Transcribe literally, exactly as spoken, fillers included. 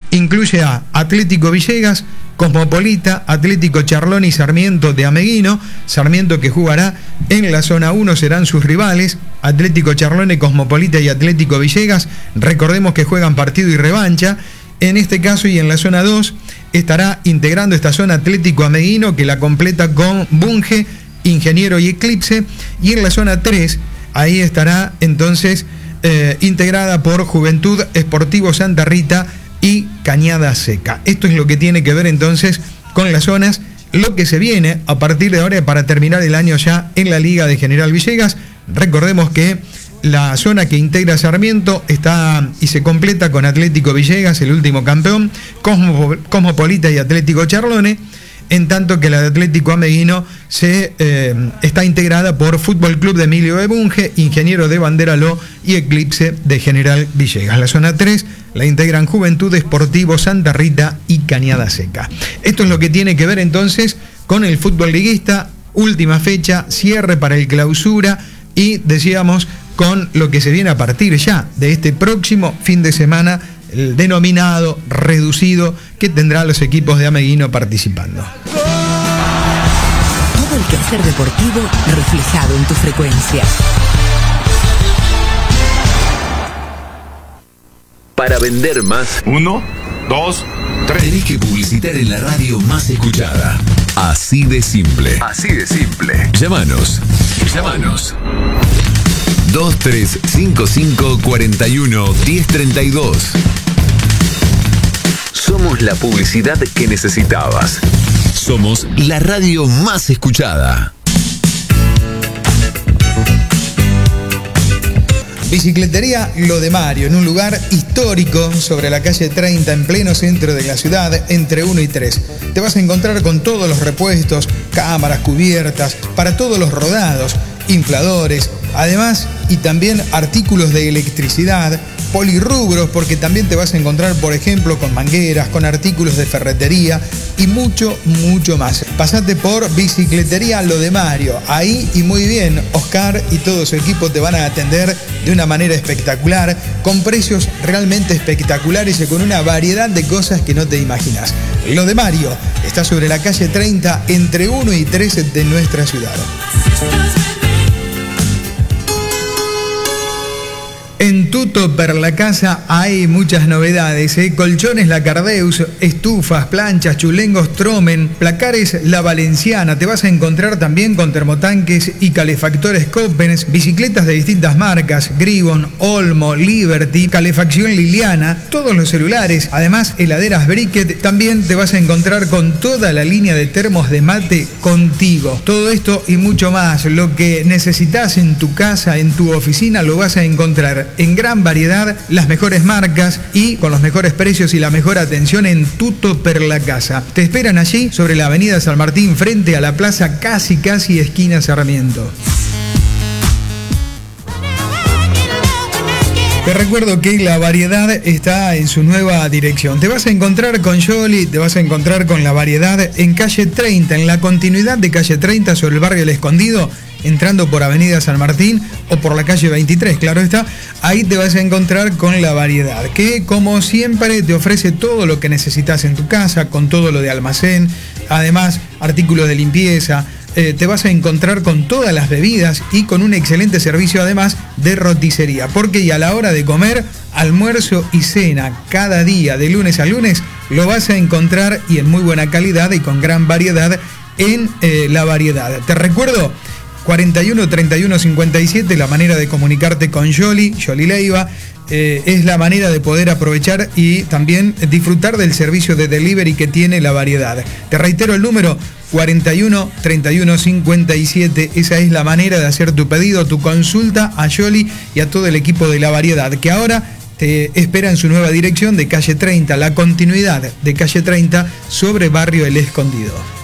incluye a Atlético Villegas, Cosmopolita, Atlético Charlone y Sarmiento de Ameguino. Sarmiento, que jugará en la zona uno, serán sus rivales. Atlético Charlone, Cosmopolita y Atlético Villegas, recordemos que juegan partido y revancha. En este caso, y en la zona dos, estará integrando esta zona Atlético Ameguino, que la completa con Bunge, Ingeniero y Eclipse. Y en la zona tres, ahí estará entonces eh, integrada por Juventud, Sportivo Santa Rita y Cañada Seca. Esto es lo que tiene que ver entonces con las zonas, lo que se viene a partir de ahora para terminar el año ya en la Liga de General Villegas. Recordemos que la zona que integra Sarmiento está y se completa con Atlético Villegas, el último campeón, Cosmo, Cosmopolita y Atlético Charlone, en tanto que la de Atlético Ameguino se, eh, está integrada por Fútbol Club de Emilio de Bunge, Ingeniero de Banderaló y Eclipse de General Villegas. La zona tres la integran Juventud, Sportivo Santa Rita y Cañada Seca. Esto es lo que tiene que ver entonces con el fútbol liguista, última fecha, cierre para el clausura y decíamos con lo que se viene a partir ya de este próximo fin de semana, el denominado reducido que tendrán los equipos de Ameguino participando. Todo el quehacer deportivo reflejado en tu frecuencia. Para vender más. Uno, dos, tres. Tenés que publicitar en la radio más escuchada. Así de simple. Así de simple. Llámanos. Llámanos. dos tres cinco cinco cuatro uno uno cero tres dos. Somos la publicidad que necesitabas. Somos la radio más escuchada. Bicicletería Lo de Mario, en un lugar histórico sobre la calle treinta, en pleno centro de la ciudad, entre uno y tres. Te vas a encontrar con todos los repuestos, cámaras, cubiertas, para todos los rodados, infladores, además y también artículos de electricidad, polirrubros, porque también te vas a encontrar, por ejemplo, con mangueras, con artículos de ferretería y mucho, mucho más. Pasate por Bicicletería Lo de Mario, ahí y muy bien, Oscar y todo su equipo te van a atender de una manera espectacular, con precios realmente espectaculares y con una variedad de cosas que no te imaginas. Lo de Mario está sobre la calle treinta, entre uno y tres de nuestra ciudad. En Tuto per la Casa hay muchas novedades, ¿eh? Colchones La Cardeus, estufas, planchas, chulengos Tromen, placares La Valenciana. Te vas a encontrar también con termotanques y calefactores Coppens, bicicletas de distintas marcas, Gribon, Olmo, Liberty, calefacción Liliana, todos los celulares, además heladeras Briquet. También te vas a encontrar con toda la línea de termos de mate Contigo. Todo esto y mucho más, lo que necesitas en tu casa, en tu oficina, lo vas a encontrar en gran variedad, las mejores marcas y con los mejores precios y la mejor atención en Tuto per la Casa. Te esperan allí sobre la avenida San Martín, frente a la plaza, casi casi esquina Sarmiento. Te recuerdo que la variedad está en su nueva dirección. Te vas a encontrar con Yoli, te vas a encontrar con la variedad en calle treinta, en la continuidad de calle treinta sobre el barrio El Escondido, entrando por avenida San Martín o por la calle veintitrés, claro está. Ahí te vas a encontrar con la variedad, que como siempre te ofrece todo lo que necesitas en tu casa, con todo lo de almacén, además artículos de limpieza. Eh, te vas a encontrar con todas las bebidas y con un excelente servicio además de roticería, porque y a la hora de comer, almuerzo y cena cada día de lunes a lunes lo vas a encontrar y en muy buena calidad y con gran variedad en eh, la variedad. Te recuerdo cuarenta y uno treinta y uno cincuenta y siete, la manera de comunicarte con Yoli, Yoli Leiva. Eh, es la manera de poder aprovechar y también disfrutar del servicio de delivery que tiene la variedad. Te reitero el número, cuarenta y uno treinta y uno cincuenta y siete. Esa es la manera de hacer tu pedido, tu consulta a Yoli y a todo el equipo de la variedad, que ahora te espera en su nueva dirección de calle treinta, la continuidad de calle treinta sobre barrio El Escondido.